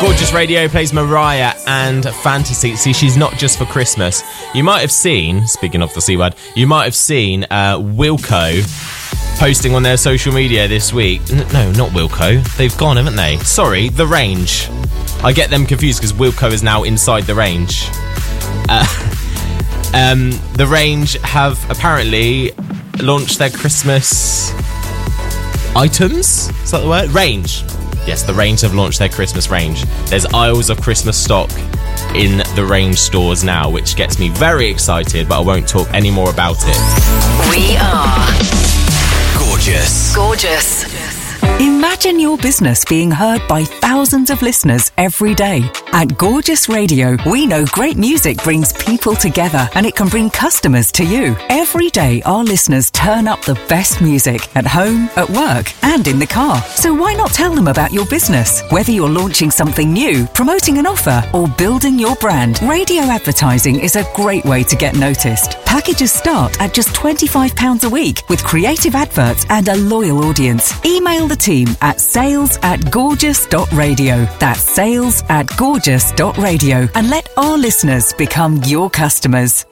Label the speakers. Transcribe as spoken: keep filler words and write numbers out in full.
Speaker 1: Gorgeous Radio plays Mariah and Fantasy. See, she's not just for Christmas. You might have seen, speaking of the C word, you might have seen uh, Wilco posting on their social media this week. N- no, not Wilco. They've gone, haven't they? Sorry, The Range. I get them confused because Wilco is now inside The Range. Uh, um, The Range have apparently launched their Christmas items? Is that the word? Range. Yes, The Range have launched their Christmas range. There's aisles of Christmas stock in the Range stores now, which gets me very excited, but I won't talk any more about it.
Speaker 2: We are
Speaker 3: Gorgeous.
Speaker 2: Gorgeous.
Speaker 4: Imagine your business being heard by thousands of listeners every day. At Gorgeous Radio, we know great music brings people together and it can bring customers to you. Every day, our listeners turn up the best music at home, at work, and in the car. So why not tell them about your business? Whether you're launching something new, promoting an offer, or building your brand, radio advertising is a great way to get noticed. Packages start at just twenty-five pounds a week with creative adverts and a loyal audience. Email the team at sales at gorgeous dot radio. That's sales at gorgeous dot radio and let our listeners become your customers.